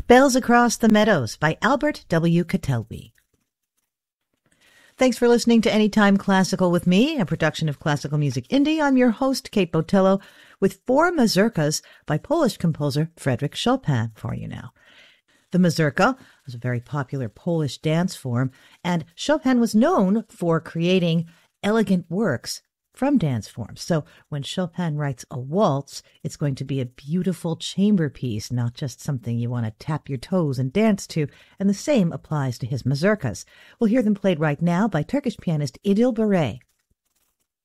Bells Across the Meadows by Albert W. Catelby. Thanks for listening to Anytime Classical with me, a production of Classical Music Indie. I'm your host, Kate Botello, with 4 mazurkas by Polish composer Frédéric Chopin for you now. The mazurka was a very popular Polish dance form, and Chopin was known for creating elegant works from dance forms. So when Chopin writes a waltz, it's going to be a beautiful chamber piece, not just something you want to tap your toes and dance to. And the same applies to his mazurkas. We'll hear them played right now by Turkish pianist Idil Bere.